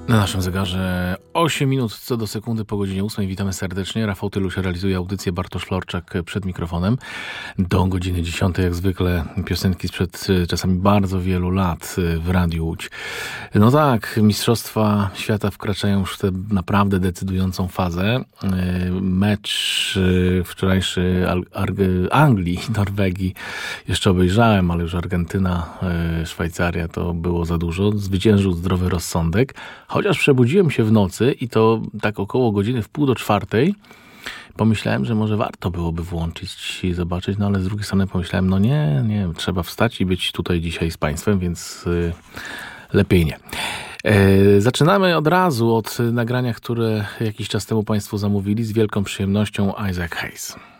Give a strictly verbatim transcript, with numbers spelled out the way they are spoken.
Na naszym zegarze osiem minut co do sekundy po godzinie ósmej. Witamy serdecznie. Rafał Tyluś realizuje audycję, Bartosz Florczak przed mikrofonem. Do godziny dziesiątej jak zwykle piosenki sprzed czasami bardzo wielu lat w Radiu Łódź. No tak, Mistrzostwa Świata wkraczają już w tę naprawdę decydującą fazę. Mecz wczorajszy Anglii i Norwegii jeszcze obejrzałem, ale już Argentyna, Szwajcaria to było za dużo. Zwyciężył zdrowy rozsądek. Chociaż przebudziłem się w nocy i to tak około godziny w pół do czwartej, pomyślałem, że może warto byłoby włączyć i zobaczyć, no ale z drugiej strony pomyślałem, no nie, nie, trzeba wstać i być tutaj dzisiaj z Państwem, więc yy, lepiej nie. Yy, zaczynamy od razu od nagrania, które jakiś czas temu Państwo zamówili z wielką przyjemnością Isaac Hayes.